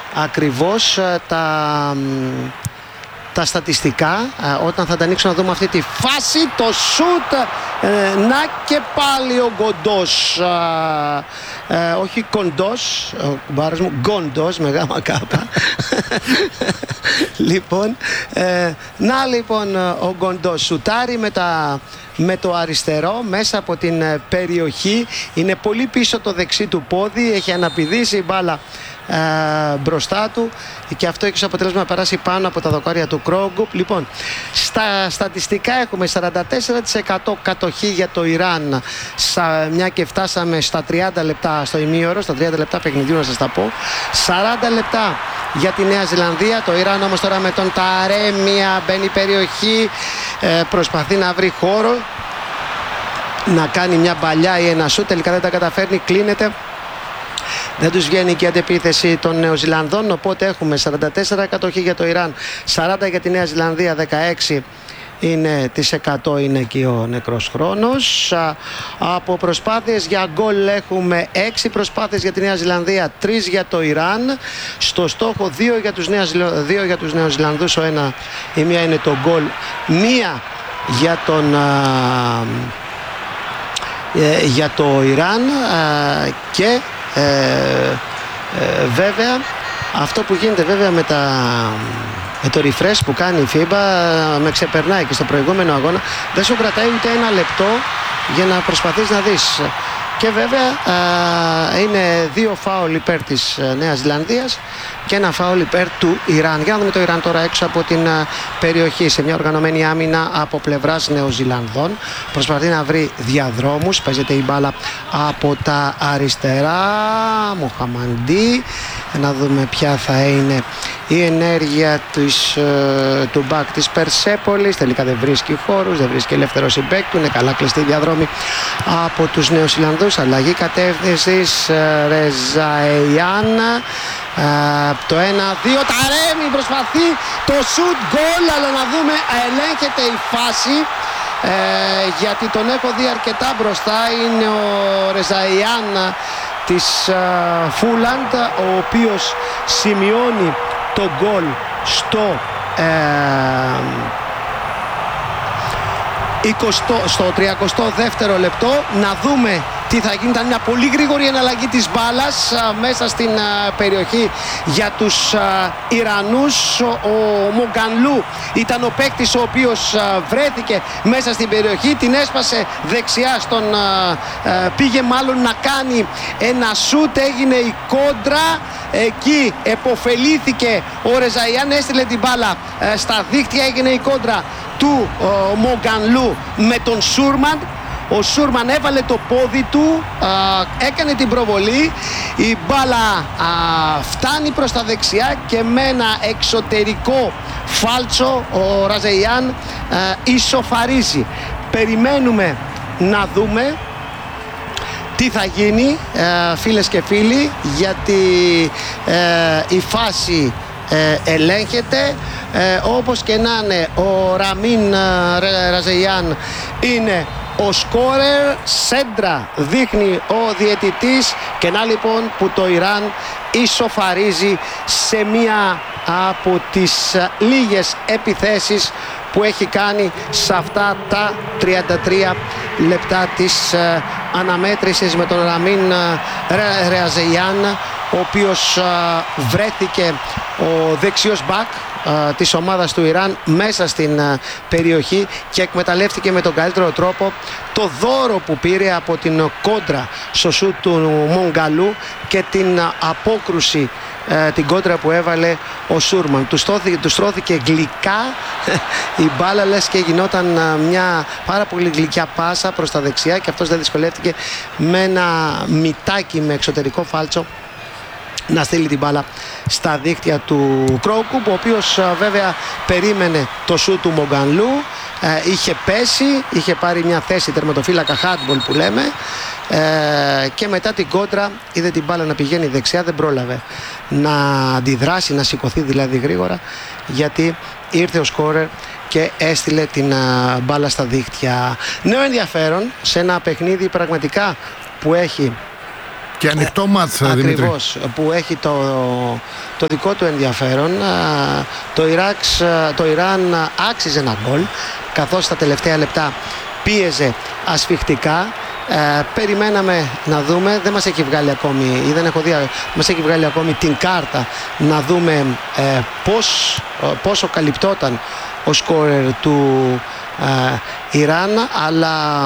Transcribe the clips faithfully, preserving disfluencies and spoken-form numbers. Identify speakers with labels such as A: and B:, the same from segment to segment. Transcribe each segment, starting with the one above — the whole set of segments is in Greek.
A: ακριβώς τα, τα στατιστικά όταν θα τα ανοίξω να δούμε αυτή τη φάση. Το σούτ, ε, να και πάλι ο Γκοντός, ε, ε, όχι Κοντός, ο κουμπάρος μου, Γκοντός με γάμα κάπα. Λοιπόν, ε, να λοιπόν ο Γκοντός σουτάρει με, τα, με το αριστερό μέσα από την περιοχή. Είναι πολύ πίσω το δεξί του πόδι, έχει αναπηδήσει η μπάλα ε, μπροστά του και αυτό έχει ως αποτέλεσμα να περάσει πάνω από τα δοκάρια του Κρόγκουπ. Λοιπόν, στα στατιστικά έχουμε σαράντα τέσσερα τοις εκατό κατοχή για το Ιράν, σα, μια και φτάσαμε στα τριάντα λεπτά στο ημίωρο, στα τριάντα λεπτά παιχνιδιού να σας τα πω. σαράντα λεπτά για τη Νέα Ζηλανδία. Το Ιράν όμως τώρα με τον Ταρέμια μπαίνει περιοχή, ε, προσπαθεί να βρει χώρο, να κάνει μια μπαλιά ή ένα σούτ, τελικά δεν τα καταφέρνει, κλείνεται. Δεν τους βγαίνει και η αντεπίθεση των Νεοζηλανδών, οπότε έχουμε σαράντα τέσσερα κατοχή για το Ιράν, σαράντα για τη Νέα Ζηλανδία, δεκαέξι είναι τις εκατό είναι εκεί ο νεκρός χρόνος. Από προσπάθειες για γκολ έχουμε έξι προσπάθειες για τη Νέα Ζηλανδία, τρεις για το Ιράν. Στο στόχο δύο για τους, Νέα, δύο για τους Νεοζηλανδούς, ο ένα, η μία είναι το γκολ, μία για τον α, ε, για το Ιράν α, και ε, ε, βέβαια αυτό που γίνεται βέβαια με τα με το refresh που κάνει η φίμπα με ξεπερνάει και στο προηγούμενο αγώνα δεν σου κρατάει ούτε ένα λεπτό για να προσπαθείς να δεις. Και βέβαια α, είναι δύο φάουλ υπέρ της Νέας Ζηλανδίας και ένα φάουλ υπέρ του Ιράν. Για να δούμε το Ιράν τώρα έξω από την α, περιοχή σε μια οργανωμένη άμυνα από πλευράς Νεοζηλανδών. Προσπαθεί να βρει διαδρόμους, παίζεται η μπάλα από τα αριστερά. Μοχαμαντή. Να δούμε ποια θα είναι η ενέργεια της, ε, του μπακ της Περσέπολης. Τελικά δεν βρίσκει χώρους, δεν βρίσκει ελεύθερο συμπέκ του. Είναι καλά κλειστή διαδρόμη από τους Νεοζηλανδούς. Αλλαγή κατεύθυνσης, ε, Ρεζαϊάν. Ε, το ένα δύο, Ταρέμι προσπαθεί το σουτ, γκολ, αλλά να δούμε, ελέγχεται η φάση. Ε, γιατί τον έχω δει αρκετά μπροστά, είναι ο Ρεζαϊάν της uh, Φούλαντ, ο οποίος σημειώνει το γκολ στο uh, εικοστό, στο τριακοστό δεύτερο λεπτό. Να δούμε τι θα γίνει. Ήταν μια πολύ γρήγορη εναλλαγή της μπάλας α, μέσα στην α, περιοχή για τους α, Ιρανούς. Ο Μογκανλού ήταν ο παίκτης ο οποίος α, βρέθηκε μέσα στην περιοχή, την έσπασε δεξιά στον α, α, πήγε μάλλον να κάνει ένα σούτ, έγινε η κόντρα, εκεί εποφελήθηκε ο Ρεζαϊάν, έστειλε την μπάλα α, στα δίχτυα, έγινε η κόντρα του α, Μογκανλού με τον Σούρμαν. Ο Σούρμαν έβαλε το πόδι του, α, έκανε την προβολή, η μπάλα α, φτάνει προς τα δεξιά και με ένα εξωτερικό φάλτσο ο Ραζεϊάν α, ισοφαρίζει. Περιμένουμε να δούμε τι θα γίνει, α, φίλες και φίλοι, γιατί α, η φάση ε, ελέγχεται. Ε, όπως και να είναι, ο Ραμίν α, Ραζεϊάν είναι ο σκόρερ, σέντρα δείχνει ο διαιτητής και να λοιπόν που το Ιράν ισοφαρίζει σε μία από τις λίγες επιθέσεις που έχει κάνει σε αυτά τα τριάντα τρία λεπτά της ε, αναμέτρησης με τον Ραμίν ε, Ρεαζεϊάν, ο οποίος ε, βρέθηκε ο δεξιός μπακ Uh, της ομάδας του Ιράν μέσα στην uh, περιοχή και εκμεταλλεύτηκε με τον καλύτερο τρόπο το δώρο που πήρε από την κόντρα στο σούτ του Μογκαλού και την uh, απόκρουση, uh, την κόντρα που έβαλε ο Σούρμαν. Του στρώθηκε, του στρώθηκε γλυκά η μπάλα, λες και γινόταν uh, μια πάρα πολύ γλυκιά πάσα προς τα δεξιά και αυτός δεν δυσκολεύτηκε με ένα μυτάκι με εξωτερικό φάλτσο να στείλει την μπάλα στα δίχτυα του Κρόκουμπ, ο οποίος α, βέβαια περίμενε το σούτ του Μογκανλού, ε, είχε πέσει, είχε πάρει μια θέση τερματοφύλακα hardball που λέμε, ε, και μετά την κόντρα είδε την μπάλα να πηγαίνει δεξιά, δεν πρόλαβε να αντιδράσει, να σηκωθεί δηλαδή γρήγορα, γιατί ήρθε ο σκόρερ και έστειλε την α, μπάλα στα δίχτυα. Νέο ενδιαφέρον σε ένα παιχνίδι πραγματικά που έχει
B: Και ανοιχτό μάτς, Δημήτρη.
A: Ακριβώς, που έχει το, το δικό του ενδιαφέρον. Το, Ιράξ, το Ιράν άξιζε ένα γκολ, καθώς στα τελευταία λεπτά πίεζε ασφιχτικά. Ε, περιμέναμε να δούμε, δεν μας έχει βγάλει ακόμη, ή δεν έχω δει, μας έχει βγάλει ακόμη την κάρτα να δούμε ε, πώς, πόσο καλυπτόταν ο σκόρερ του ε, Ιράν, αλλά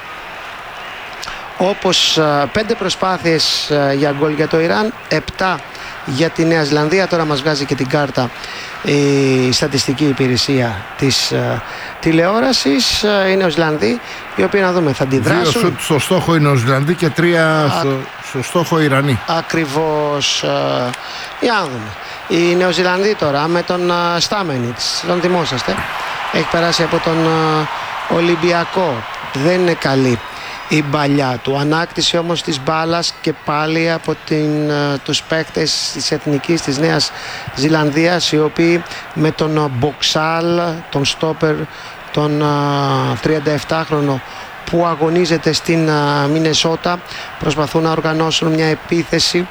A: όπως ε, πέντε προσπάθειες ε, για γκολ για το Ιράν, επτά για τη Νέα Ζηλανδία. Τώρα μας βγάζει και την κάρτα η στατιστική υπηρεσία της uh, τηλεόρασης. Uh, είναι ο Ζηλανδοί, οι οποίοι να δούμε θα αντιδράσουν. Δύο
B: σουτ στο στόχο είναι ο Ζηλανδοί και τρία Α, στο, στο στόχο Ιρανοί.
A: Ακριβώς. Uh, για να δούμε. Οι Νεοζηλανδοί τώρα με τον uh, Στάμενιτς, τον θυμόσαστε, έχει περάσει από τον uh, Ολυμπιακό. Δεν είναι καλή η μπαλιά του. Ανάκτηση όμως της μπάλας και πάλι από την, τους παίκτες της Εθνικής της Νέας Ζηλανδίας, οι οποίοι με τον Μποξάλ, τον στόπερ, τον τριανταεπτάχρονο που αγωνίζεται στην Μινεσότα, προσπαθούν να οργανώσουν μια επίθεση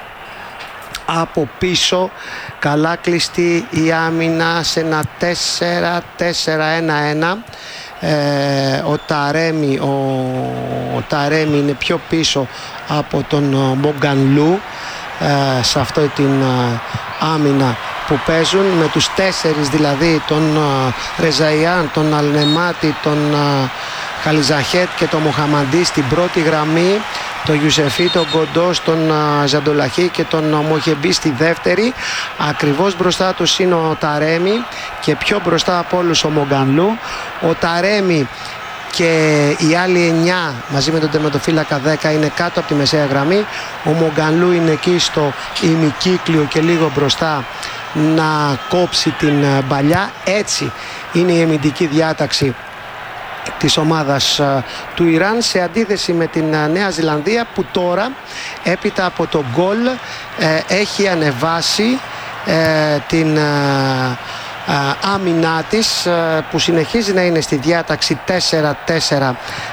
A: από πίσω. Καλά κλειστή η άμυνα σε ένα τέσσερα τέσσερα ένα ένα. Ε, ο Ταρέμι ο, ο Ταρέμι είναι πιο πίσω από τον Μογκανλού ε, σε αυτή την ε, άμυνα που παίζουν, με τους τέσσερις δηλαδή, τον ε, Ρεζαϊάν, τον Αλνεμάτη, τον ε, Χαλιζαχέτ και τον Μοχαμαντή στην πρώτη γραμμή, τον Γιουσεφί, τον Κοντός, τον uh, Ζαντολαχή και τον uh, Μοχεμπή στη δεύτερη. Ακριβώς μπροστά τους είναι ο Ταρέμι και πιο μπροστά από όλους ο Μογκανλού. Ο Ταρέμι και οι άλλοι εννιά μαζί με τον τερματοφύλακα δέκα είναι κάτω από τη μεσαία γραμμή. Ο Μογκανλού είναι εκεί στο ημικύκλιο και λίγο μπροστά να κόψει την uh, μπαλιά. Έτσι είναι η αμυντική διάταξη της ομάδας uh, του Ιράν, σε αντίθεση με την uh, Νέα Ζηλανδία, που τώρα έπειτα από το γκολ uh, έχει ανεβάσει uh, την uh, uh, άμυνά της, uh, που συνεχίζει να είναι στη διάταξη τέσσερα τέσσερα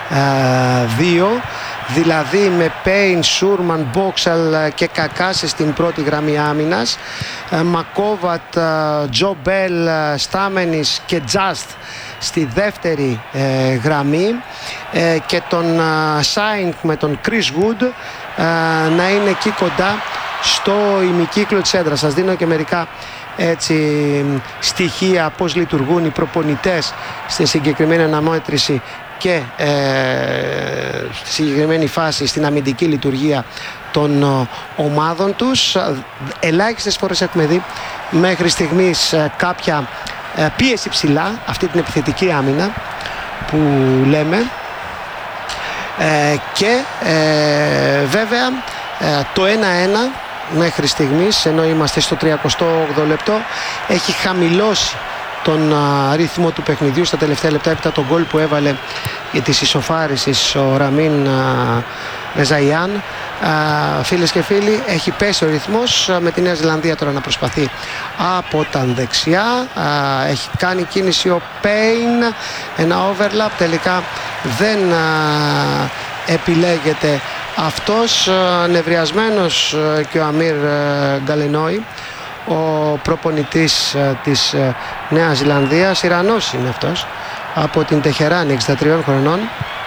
A: δύο, δηλαδή με Πέιν, Σούρμαν, Μπόξαλ και Κακάσε στην πρώτη γραμμή άμυνας, uh, Μακόβατ, uh, Τζο Μπέλ, uh, Στάμενις και Τζάστ στη δεύτερη ε, γραμμή, ε, και τον ε, Σάινκ με τον Chris Wood ε, να είναι εκεί κοντά στο ημικύκλιο της έδρας. Σας δίνω και μερικά έτσι στοιχεία πώς λειτουργούν οι προπονητές στη συγκεκριμένη αναμέτρηση και ε, στη συγκεκριμένη φάση στην αμυντική λειτουργία των ε, ομάδων τους. Ελάχιστες φορές έχουμε δει μέχρι στιγμής ε, κάποια πίεση ψηλά, αυτή την επιθετική άμυνα που λέμε, ε, και ε, βέβαια ε, το ένα ένα μέχρι στιγμής, ενώ είμαστε στο τριακοστό όγδοο λεπτό, έχει χαμηλώσει τον α, ρυθμό του παιχνιδιού στα τελευταία λεπτά, έπειτα τον γκολ που έβαλε για τις ισοφάρισες ο Ραμίν Ρεζαϊάν. Φίλες και φίλοι, έχει πέσει ο ρυθμός, με τη Νέα Ζηλανδία τώρα να προσπαθεί από τα δεξιά. Α, έχει κάνει κίνηση ο Πέιν, ένα overlap, τελικά δεν α, επιλέγεται αυτός. Α, νευριασμένος α, και ο Αμίρ Γκαλενόη, ο προπονητής α, της α, Νέας Ζηλανδίας, Ιρανός είναι αυτός, από την Τεχεράνη, εξήντα τριών χρονών.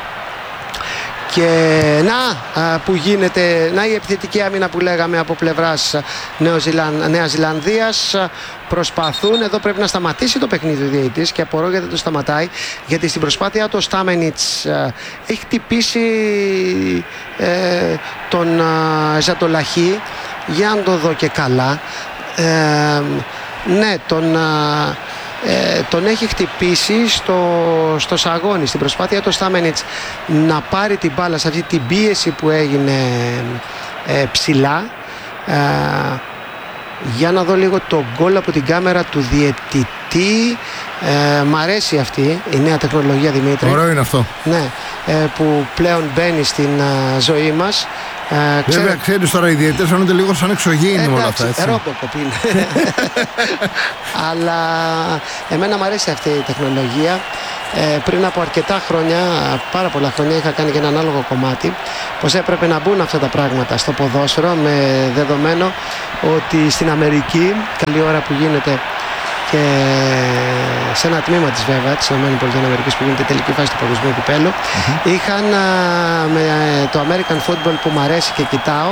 A: Και να που γίνεται, να η επιθετική άμυνα που λέγαμε από πλευράς Νέας Ζηλανδίας. Προσπαθούν, εδώ πρέπει να σταματήσει το παιχνίδι ο διαιτητής και απορώ γιατί δεν το σταματάει, γιατί στην προσπάθεια του Στάμενιτς έχει χτυπήσει ε, τον ε, Ζατολαχή, για να το δω και καλά. Ε, ναι, τον... Ε, Ε, τον έχει χτυπήσει στο, στο σαγόνι, στην προσπάθεια του Στάμενιτς να πάρει την μπάλα σε αυτή την πίεση που έγινε ε, ψηλά. Ε, για να δω λίγο το γκολ από την κάμερα του διαιτητή. Ε, μ' αρέσει αυτή η νέα τεχνολογία, Δημήτρη.
B: Ωραίο είναι αυτό.
A: Ναι, ε, που πλέον μπαίνει στην ε, ζωή μας.
B: Ε, ξέρω... Βέβαια, ξέρεις τώρα, οι διαιτητές φαίνονται λίγο σαν εξωγήινοι με όλα αυτά, έτσι.
A: Ρόμποκοπ είναι. Αλλά εμένα μου αρέσει αυτή η τεχνολογία. ε, πριν από αρκετά χρόνια, πάρα πολλά χρόνια, είχα κάνει και ένα ανάλογο κομμάτι, πως έπρεπε να μπουν αυτά τα πράγματα στο ποδόσφαιρο, με δεδομένο ότι στην Αμερική, καλή ώρα που γίνεται και σε ένα τμήμα της βέβαια της ΗΠΑ που γίνεται η τελική φάση του παγκοσμίου κυπέλλου, mm-hmm. είχαν με το American Football που μου αρέσει και κοιτάω,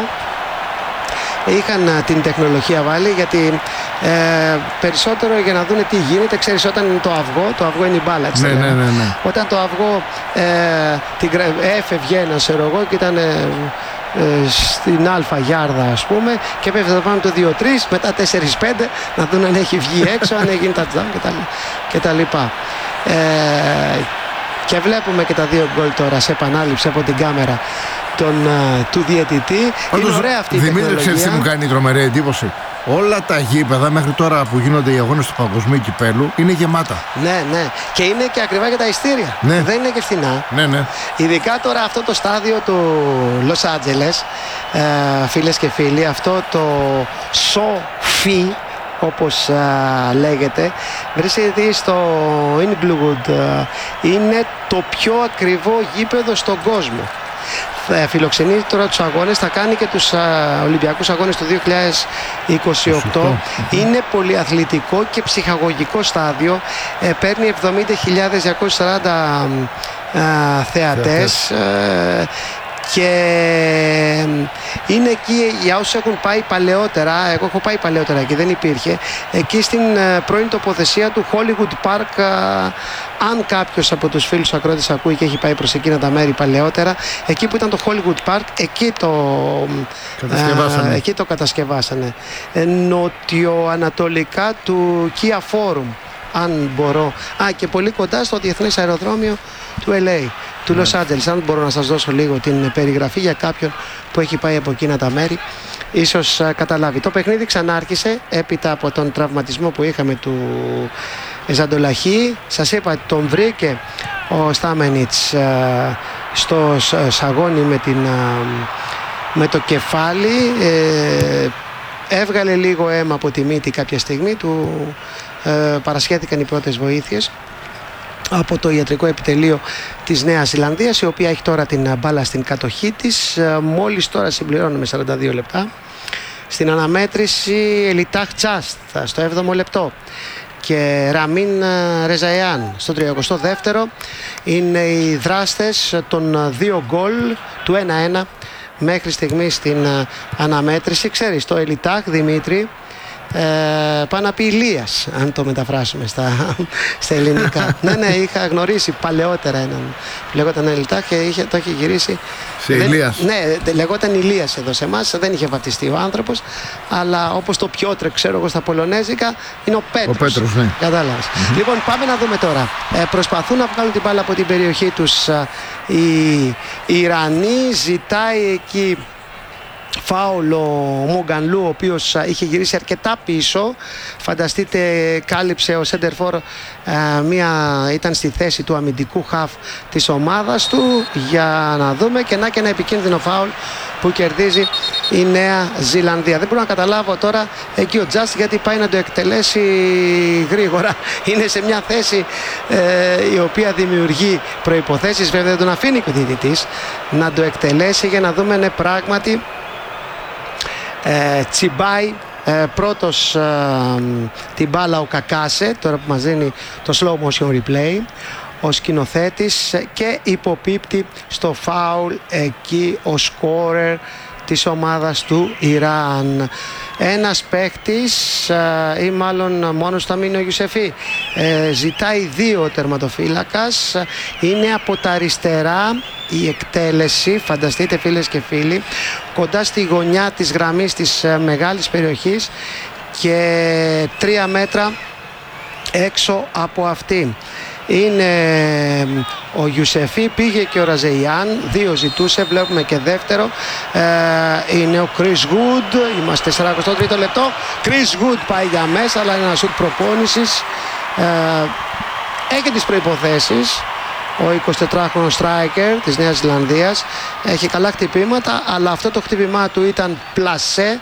A: είχαν την τεχνολογία βάλει, γιατί ε, περισσότερο για να δούνε τι γίνεται. Ξέρεις, όταν είναι το αυγό, το αυγό είναι η μπάλα,
B: ναι, ναι, ναι, ναι.
A: Όταν το αυγό ε, την, έφευγε ένα, ξέρω εγώ, και ήταν ε, ε, στην αλφα γιάρδα, ας πούμε, και πέφτει το πάνω το δύο τρία, μετά τέσσερα πέντε, να δουν αν έχει βγει έξω, αν έγινε touchdown και τα, και τα λοιπά. Ε, και βλέπουμε και τα δύο γκολ τώρα σε επανάληψη από την κάμερα Τον, uh, του διαιτητή.
B: Όντως, είναι ωραία αυτή η Δημήτρη, τεχνολογία. Ξέρεις τι μου κάνει τρομερή εντύπωση? Όλα τα γήπεδα μέχρι τώρα που γίνονται οι αγώνες του παγκοσμίου κυπέλλου είναι γεμάτα.
A: Ναι, ναι. Και είναι και ακριβά για τα ειστήρια.
B: Ναι.
A: Δεν είναι και φθηνά.
B: Ναι, ναι.
A: Ειδικά τώρα αυτό το στάδιο του Λος Άντζελες, ε, φίλες και φίλοι, αυτό το Σοφί, όπως α, λέγεται, βρίσκεται στο Inglewood. Είναι το πιο ακριβό γήπεδο στον κόσμο. Θα φιλοξενεί τώρα τους αγώνες, θα κάνει και τους α, Ολυμπιακούς αγώνες του δύο χιλιάδες είκοσι οκτώ. Είναι πολυαθλητικό και ψυχαγωγικό στάδιο. Ε, παίρνει εβδομήντα χιλιάδες διακόσιους σαράντα α, θεατές. Ε, και είναι εκεί για όσους έχουν πάει παλαιότερα. Εγώ έχω πάει παλαιότερα και δεν υπήρχε. Εκεί στην πρώην τοποθεσία του Hollywood Park, αν κάποιος από τους φίλους ακρότες ακούει και έχει πάει προς εκείνα τα μέρη παλαιότερα, εκεί που ήταν το Hollywood Park, εκεί το
B: κατασκευάσανε,
A: α, εκεί το κατασκευάσανε. Νοτιοανατολικά του Kia Forum, αν μπορώ. Α, και πολύ κοντά στο διεθνές αεροδρόμιο του ελ έι, του Λος Άντζελες. Αν μπορώ να σας δώσω λίγο την περιγραφή για κάποιον που έχει πάει από εκείνα τα μέρη, ίσως α, καταλάβει. Το παιχνίδι ξανάρχισε έπειτα από τον τραυματισμό που είχαμε του Ζαντολαχή. Σας είπα, τον βρήκε ο Στάμενιτς α, στο σαγόνι με, την, α, με το κεφάλι. Ε, έβγαλε λίγο αίμα από τη μύτη κάποια στιγμή, του ε, παρασχέθηκαν οι πρώτες βοήθειες από το ιατρικό επιτελείο της Νέας Ζηλανδίας, η οποία έχει τώρα την μπάλα στην κατοχή της. Μόλις τώρα συμπληρώνουμε σαράντα δύο λεπτά. Στην αναμέτρηση Ελιτάχ Τσάστ στο έβδομο λεπτό και Ραμίν Ρεζαϊάν στο τριανταοστό δεύτερο είναι οι δράστες των δύο γκολ του ένα ένα μέχρι στιγμή στην αναμέτρηση. Ξέρεις, το Ελιτάχ, Δημήτρη, Ε, πάνω να πει Ηλίας, αν το μεταφράσουμε στα, στα ελληνικά. Ναι, ναι, είχα γνωρίσει παλαιότερα έναν που λεγόταν Ελιτάχ και είχε, το είχε γυρίσει
B: σε Ηλίας.
A: Ναι, λεγόταν Ηλίας εδώ σε εμάς, δεν είχε βαπτιστεί ο άνθρωπος, αλλά όπως το Πιότρε, ξέρω εγώ, στα πολωνέζικα είναι ο Πέτρος.
B: Ο Πέτρος, ναι.
A: Κατάλαβες. Mm-hmm. Λοιπόν, πάμε να δούμε τώρα. Ε, προσπαθούν να βγάλουν την μπάλα από την περιοχή τους. Οι Ιρανοί, ζητάει εκεί φάουλ ο Μογκανλού, ο οποίος είχε γυρίσει αρκετά πίσω. Φανταστείτε, κάλυψε ο Σέντερφορ, μία, ήταν στη θέση του αμυντικού χαφ της ομάδας του. Για να δούμε, και να και ένα επικίνδυνο φάουλ που κερδίζει η Νέα Ζηλανδία. Δεν μπορώ να καταλάβω τώρα εκεί ο Τζάστ γιατί πάει να το εκτελέσει γρήγορα. Είναι σε μια θέση ε, η οποία δημιουργεί προϋποθέσεις. Βέβαια δεν τον αφήνει και ο διαιτητής να το εκτελέσει. Για να δούμε, είναι πράγματι Ε, τσιμπάει ε, πρώτος ε, την μπάλα ο Κακάσε, τώρα που μας δίνει το slow motion replay ο σκηνοθέτης, και υποπίπτει στο φάουλ εκεί ο σκόρερ της ομάδας του Ιράν. Ένας παίχτης ε, ή μάλλον μόνος θα μείνει ο Γιουσεφί, ε, ζητάει δύο ο τερματοφύλακας, είναι από τα αριστερά η εκτέλεση, φανταστείτε φίλες και φίλοι, κοντά στη γωνιά της γραμμής της ε, μεγάλης περιοχής και τρία μέτρα έξω από αυτή. Είναι ο Γιουσεφί, πήγε και ο Ραζεϊάν, δύο ζητούσε, βλέπουμε και δεύτερο. ε, είναι ο Chris Wood, είμαστε σαράντα τρίτο λεπτό. Chris Wood πάει για μέσα, αλλά είναι ένα σουτ προπόνησης, ε, έχει τις προϋποθέσεις. Ο εικοσιτετράχρονος striker της Νέας Ζηλανδίας έχει καλά χτυπήματα, αλλά αυτό το χτύπημά του ήταν πλασέ,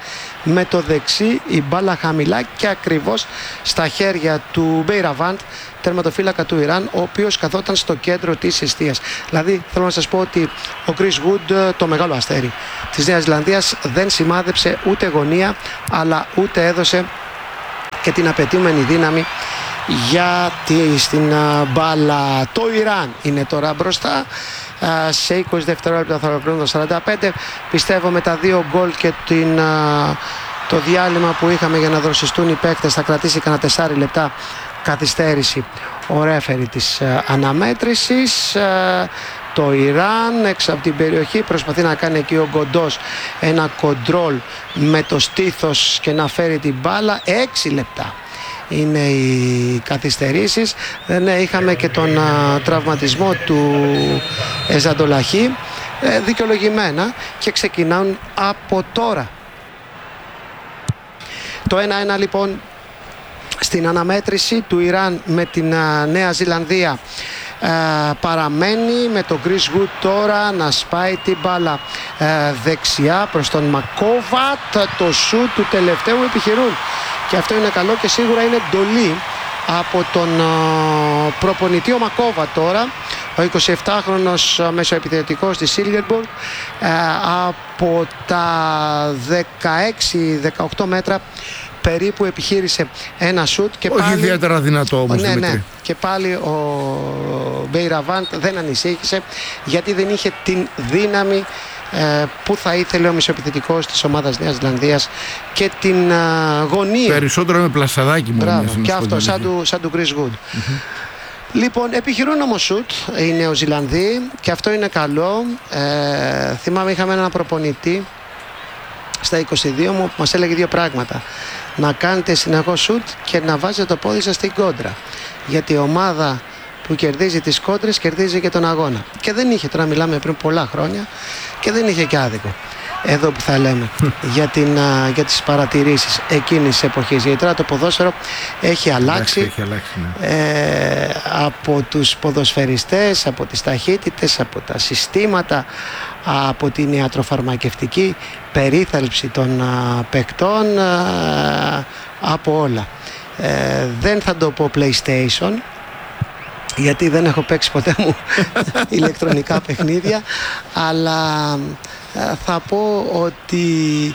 A: με το δεξί, η μπάλα χαμηλά και ακριβώς στα χέρια του Μπέιραβαντ, τερματοφύλακα του Ιράν, ο οποίος καθόταν στο κέντρο της εστίας. Δηλαδή θέλω να σας πω ότι ο Chris Wood, το μεγάλο αστέρι της Νέας Ζηλανδίας, δεν σημάδεψε ούτε γωνία αλλά ούτε έδωσε και την απαιτούμενη δύναμη για τη, στην uh, μπάλα. Το Ιράν είναι τώρα μπροστά uh, σε είκοσι δευτερόλεπτα, θα ολοκληρώνουν το σαράντα πέντε. Πιστεύω με τα δύο γκολ και την, uh, το διάλειμμα που είχαμε για να δροσιστούν οι παίκτες θα κρατήσει κανένα τεσσάρι λεπτά καθυστέρηση ο ρέφερι της uh, αναμέτρησης. uh, Το Ιράν έξω από την περιοχή προσπαθεί να κάνει εκεί ο Γκοντός ένα κοντρόλ με το στήθος και να φέρει την μπάλα. Έξι λεπτά είναι οι καθυστερήσεις. Ναι, είχαμε και τον α, τραυματισμό του Εζαντολαχή, ε, δικαιολογημένα, και ξεκινάουν από τώρα. Το ένα ένα λοιπόν στην αναμέτρηση του Ιράν με την α, Νέα Ζηλανδία. Uh, παραμένει με τον Chris Wood τώρα να σπάει την μπάλα uh, δεξιά προς τον Μακόβατ. Το σουτ του τελευταίου επιχειρούν και αυτό είναι καλό και σίγουρα είναι ντολή από τον uh, προπονητή. Ο Μακόβατ τώρα, ο εικοσιεπτάχρονος uh, μεσοεπιθετικός της Silkeborg, uh, από τα δεκαέξι δεκαοκτώ μέτρα περίπου επιχείρησε ένα σουτ και
B: όχι
A: πάλι...
B: ιδιαίτερα δυνατό όμως,
A: ναι,
B: Δημήτρη.
A: ναι. Και πάλι ο Μπέιραβαντ δεν ανησύχησε γιατί δεν είχε την δύναμη ε, που θα ήθελε ο μεσοεπιθετικός της ομάδας Νέας Ζηλανδίας και την ε, γωνία.
B: Περισσότερο με πλασαδάκι μόνο.
A: Μπράβο, και αυτό σαν του, σαν του Chris Wood. Mm-hmm. Λοιπόν, επιχειρούν όμως σουτ οι Νεοζηλανδοί και αυτό είναι καλό. Ε, θυμάμαι είχαμε έναν προπονητή στα είκοσι δύο μου που μας έλεγε δύο πράγματα: να κάνετε συνεχώς σουτ και να βάζετε το πόδι σας στην κόντρα, γιατί η ομάδα που κερδίζει τις κόντρες κερδίζει και τον αγώνα. Και δεν είχε, τώρα μιλάμε πριν πολλά χρόνια, και δεν είχε και άδικο εδώ που θα λέμε για, την, για τις παρατηρήσεις εκείνης της εποχής, γιατί τώρα το ποδόσφαιρο έχει αλλάξει,
B: έχει αλλάξει ναι.
A: ε, από τους ποδοσφαιριστές, από τις ταχύτητες, από τα συστήματα, από την ιατροφαρμακευτική περίθαλψη των α, παικτών, α, από όλα. Ε, δεν θα το πω PlayStation, γιατί δεν έχω παίξει ποτέ μου ηλεκτρονικά παιχνίδια, αλλά ε, θα πω ότι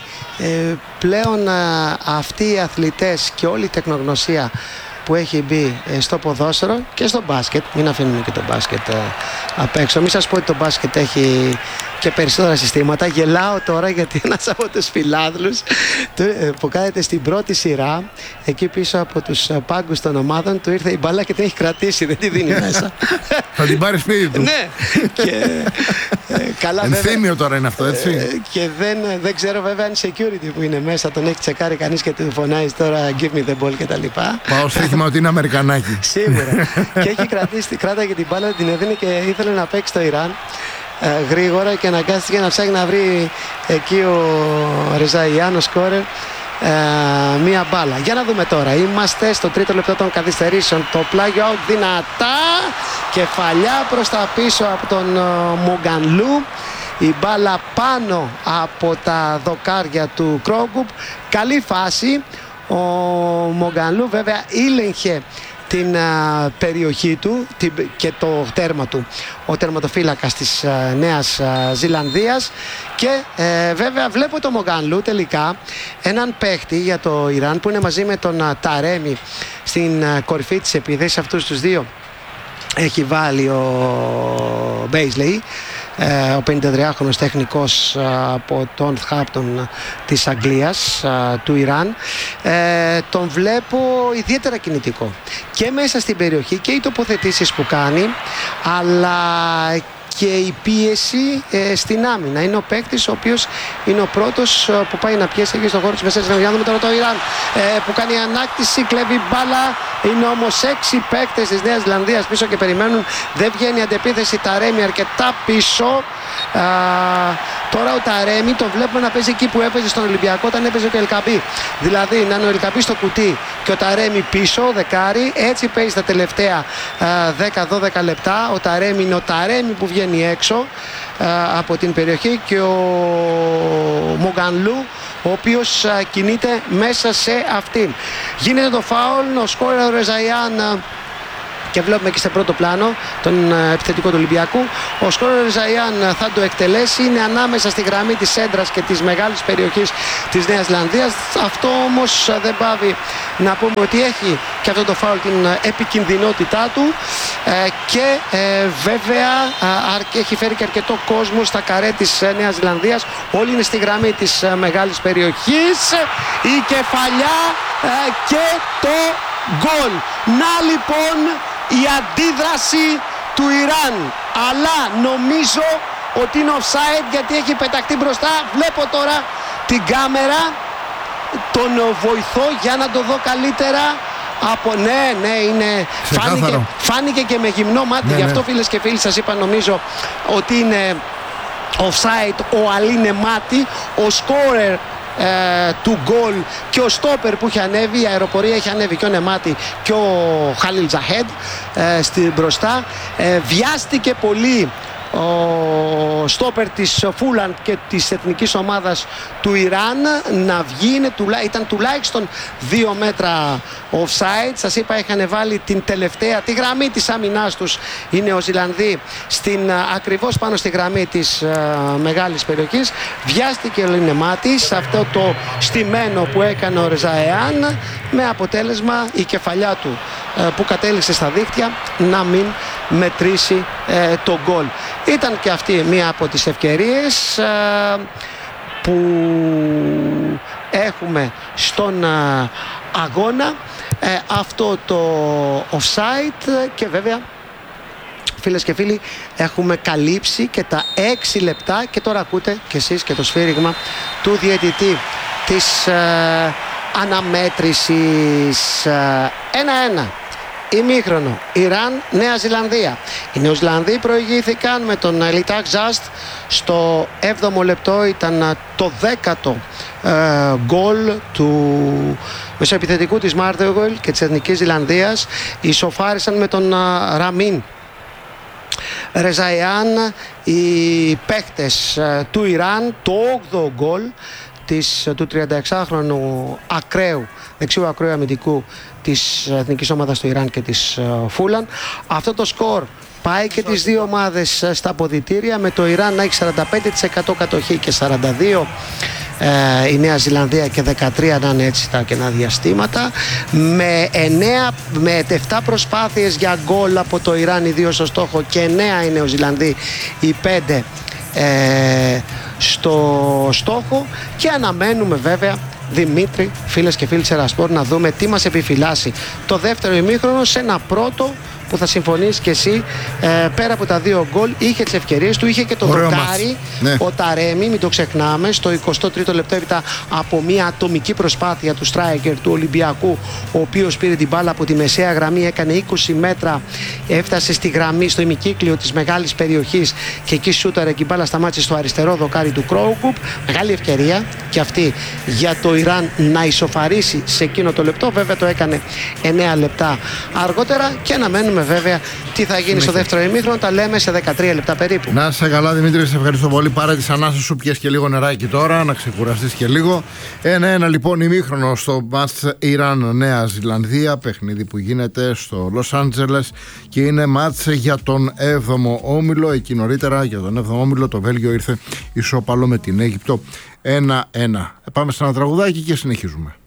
A: ε, πλέον ε, αυτοί οι αθλητές και όλη η τεχνογνωσία που έχει μπει ε, στο ποδόσφαιρο και στο μπάσκετ, μην αφήνουμε και το μπάσκετ ε, απ' έξω, μην σας πω ότι το μπάσκετ έχει και περισσότερα συστήματα. Γελάω τώρα γιατί ένας από τους φιλάθλους που κάθεται στην πρώτη σειρά εκεί πίσω από τους πάγκους των ομάδων του ήρθε η μπάλα και την έχει κρατήσει, δεν τη δίνει μέσα.
B: Θα την πάρει σπίτι του.
A: Ναι. Και, ε, καλά,
B: ενθύμιο τώρα είναι αυτό, έτσι.
A: Ε, και δεν, δεν ξέρω βέβαια αν security που είναι μέσα τον έχει τσεκάρει κανείς και του φωνάζει τώρα give me the ball κτλ.
B: Πάω στοίχημα ότι είναι Αμερικανάκι.
A: Σίγουρα. Και έχει κρατήσει, κράταγε την μπάλα, την έδινε και ήθελε να παίξει το Ιράν ε, γρήγορα και αναγκάστηκε να ψάχνει να βρει εκεί ο Ρεζαϊάν, ο σκόρερ, ε, μία μπάλα. Για να δούμε τώρα. Είμαστε στο τρίτο λεπτό των καθυστερήσεων. Το πλάγιο out δυνατά. Κεφαλιά προς τα πίσω από τον uh, Μογκανλού. Η μπάλα πάνω από τα δοκάρια του Κρόγκουπ. Καλή φάση. Ο Μογκανλού βέβαια ήλεγχε την α, περιοχή του την, και το τέρμα του, ο τερματοφύλακας της α, Νέας α, Ζηλανδίας, και ε, βέβαια βλέπω το Μογκανλού τελικά έναν παίχτη για το Ιράν που είναι μαζί με τον α, Ταρέμι στην α, κορυφή της επίθεσης. Αυτούς τους δύο έχει βάλει ο Μπέισλεϊ, ο πενηντατριάχρονος τεχνικός από τον Χάπτον της Αγγλίας, του Ιράν. Ε, τον βλέπω ιδιαίτερα κινητικό και μέσα στην περιοχή και οι τοποθετήσεις που κάνει, αλλά και η πίεση ε, στην άμυνα. Είναι ο παίκτης ο οποίος είναι ο πρώτος ε, που πάει να πιέσει εκεί στον χώρο της μεσαίας. Για να δούμε τώρα το Ιράν ε, που κάνει ανάκτηση, κλέβει μπάλα. Είναι όμως έξι παίκτες της Νέας Ζηλανδίας πίσω και περιμένουν. Δεν βγαίνει αντεπίθεση. Ταρέμι αρκετά πίσω. Α, τώρα ο Ταρέμι τον βλέπουμε να παίζει εκεί που έπαιζε στον Ολυμπιακό όταν έπαιζε και ο Ελκαμπή. Δηλαδή να είναι ο Ελκαμπή στο κουτί και ο Ταρέμι πίσω, δεκάρι. Έτσι παίζει τα τελευταία δέκα δώδεκα λεπτά. Ο Ταρέμι είναι ο Ταρέμι που βγαίνει έξω α, από την περιοχή, και ο Μογκανλού ο οποίος κινείται μέσα σε αυτήν. Γίνεται το φάουλ, ο σκόρερ ο Ρεζαϊάν, και βλέπουμε και στο πρώτο πλάνο τον επιθετικό του Ολυμπιακού. Ο σκόρερ Ρεζαϊάν θα το εκτελέσει, είναι ανάμεσα στη γραμμή της έντρας και της μεγάλης περιοχής της Νέας Ζηλανδίας. Αυτό όμως δεν πάβει να πούμε ότι έχει και αυτό το φάουλ την επικινδυνότητά του ε, και ε, βέβαια ε, έχει φέρει και αρκετό κόσμο στα καρέ της Νέας Ζηλανδίας. Όλοι είναι στη γραμμή της ε, μεγάλης περιοχής. Η κεφαλιά ε, και το γκολ. Να λοιπόν η αντίδραση του Ιράν, αλλά νομίζω ότι είναι offside γιατί έχει πεταχτεί μπροστά. Βλέπω τώρα την κάμερα, τον βοηθώ για να το δω καλύτερα. Από ναι, ναι, είναι. Φάνηκε, φάνηκε και με γυμνό μάτι. Ναι, γι' αυτό, ναι, φίλες και φίλοι, σας είπα νομίζω ότι είναι offside. Ο Αλίνε Μάτι, ο σκόρερ Ε, του γκολ και ο στόπερ που είχε ανέβει, η αεροπορία είχε ανέβει και ο Νεμάτι και ο Χαλίλ Τζαχέντ ε, στην μπροστά. Ε, βιάστηκε πολύ ο στόπερ της Φούλαν και της εθνικής ομάδας του Ιράν να βγει. Είναι, ήταν τουλάχιστον δύο μέτρα offside. Σας είπα, είχαν βάλει την τελευταία, τη γραμμή της άμυνάς τους οι Νεοζηλανδοί στην, ακριβώς πάνω στη γραμμή της uh, μεγάλης περιοχής. Βιάστηκε ο Λινεμάτης αυτό το στημένο που έκανε ο Ρεζαϊάν, με αποτέλεσμα η κεφαλιά του uh, που κατέληξε στα δίχτυα να μην μετρήσει uh, το γκολ. Ήταν και αυτή μία από τις ευκαιρίες uh, που έχουμε στον uh, αγώνα, uh, αυτό το offside. Και βέβαια, φίλες και φίλοι, έχουμε καλύψει και τα έξι λεπτά και τώρα ακούτε και εσείς και το σφύριγμα του διαιτητή της uh, αναμέτρησης. Ένα ένα uh, ημίχρονο Ιράν Νέα Ζηλανδία. Οι Νεοζηλανδοί προηγήθηκαν με τον Λιτάκ Ζάστ στο έβδομο λεπτό. Ήταν το δέκατο ε, γκολ του μεσοεπιθετικού της Μάρτεγουελ και της Εθνικής Ζηλανδίας. Ισοφάρισαν με τον uh, Ραμίν Ρεζαϊάν οι παίχτες uh, του Ιράν. Το όγδοο γκολ της, του τριανταεξάχρονου ακραίου, δεξιού ακραίου αμυντικού της εθνικής ομάδας του Ιράν και της uh, Φούλαν. Αυτό το σκορ πάει και τις δύο ομάδες uh, στα αποδυτήρια, με το Ιράν να έχει σαράντα πέντε τοις εκατό κατοχή και σαράντα δύο uh, η Νέα Ζηλανδία και δεκατρία να είναι έτσι τα κενά διαστήματα, με, εννέα, με επτά προσπάθειες για γκολ από το Ιράν, οι δύο στο στόχο, και εννέα οι Νεοζηλανδοί, οι πέντε uh, στο στόχο. Και αναμένουμε βέβαια, Δημήτρη, φίλες και φίλοι της Ερασπορ, να δούμε τι μας επιφυλάσσει το δεύτερο ημίχρονο σε ένα πρώτο που θα συμφωνείς και εσύ, ε, πέρα από τα δύο γκολ είχε τις ευκαιρίες του, είχε και το δοκάρι, ναι, ο Ταρέμι, μην το ξεχνάμε, στο εικοστό τρίτο λεπτό, έπειτα από μια ατομική προσπάθεια του στράικερ του Ολυμπιακού, ο οποίος πήρε την μπάλα από τη μεσαία γραμμή, έκανε είκοσι μέτρα, έφτασε στη γραμμή, στο ημικύκλιο της μεγάλης περιοχής και εκεί σούταρε και η μπάλα σταμάτησε στο αριστερό δοκάρι του Κρόουκουπ. Μεγάλη ευκαιρία και αυτή για το Ιράν να ισοφαρίσει σε εκείνο το λεπτό. Βέβαια το έκανε εννέα λεπτά αργότερα και αναμένουμε βέβαια τι θα γίνει στο δεύτερο ημίχρονο. Τα λέμε σε δεκατρία λεπτά περίπου.
B: Να είσαι καλά, Δημήτρη, σε ευχαριστώ πολύ. Πάρε τις ανάσες σου, πιες και λίγο νεράκι τώρα, να ξεκουραστείς και λίγο. Ένα-ένα λοιπόν ημίχρονο στο μάτς Ιράν Νέα Ζηλανδία, παιχνίδι που γίνεται στο Λος Άντζελες και είναι μάτς για τον έβδομο όμιλο. Εκεί νωρίτερα για τον έβδομο όμιλο το Βέλγιο ήρθε ισόπαλο με την Αίγυπτο ένα ένα. Πάμε σε ένα τραγουδάκι και συνεχίζουμε.